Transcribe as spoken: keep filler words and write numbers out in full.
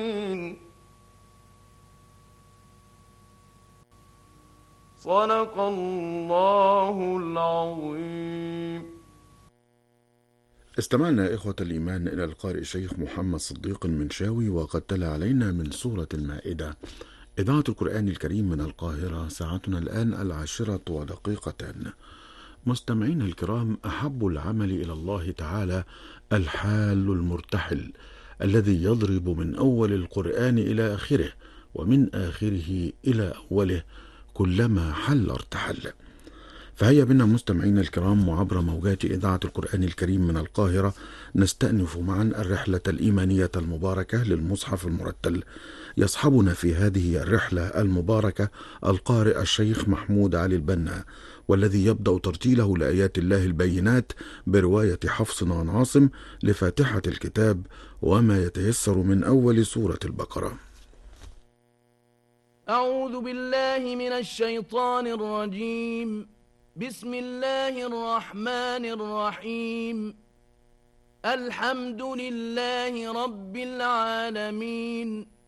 صدق الله العظيم. استمعنا إخوة الإيمان إلى القارئ الشيخ محمد صديق المنشاوي وقد تلا علينا من سورة المائدة. إذاعة القرآن الكريم من القاهرة، ساعتنا الآن العاشرة ودقيقتان. مستمعين الكرام، أحب العمل إلى الله تعالى الحال المرتحل الذي يضرب من أول القرآن إلى آخره، ومن آخره إلى أوله، كلما حل ارتحل. فهيا بنا مستمعين الكرام، وعبر موجات إذاعة القرآن الكريم من القاهرة نستأنف معا الرحلة الإيمانية المباركة للمصحف المرتل. يصحبنا في هذه الرحلة المباركة القارئ الشيخ محمود علي البنا، والذي يبدأ ترتيله لآيات الله البينات برواية حفص عن عاصم لفاتحة الكتاب وما يتيسر من أول سورة البقرة. أعوذ بالله من الشيطان الرجيم. بسم الله الرحمن الرحيم. الحمد لله رب العالمين.